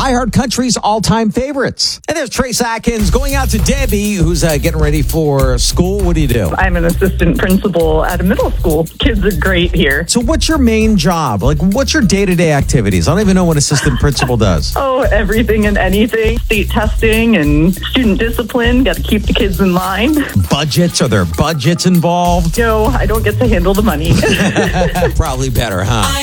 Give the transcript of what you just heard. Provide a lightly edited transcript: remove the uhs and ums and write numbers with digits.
iHeart Country's all-time favorites. And there's Trace Atkins going out to Debbie, who's getting ready for school. What do you do? I'm an assistant principal at a middle school. Kids are great here. So what's your main job? Like, what's your day-to-day activities? I don't even know what assistant principal does. Oh, everything and anything. State testing and student discipline. Got to keep the kids in line. Budgets? Are there budgets involved? No, I don't get to handle the money. Probably better, huh?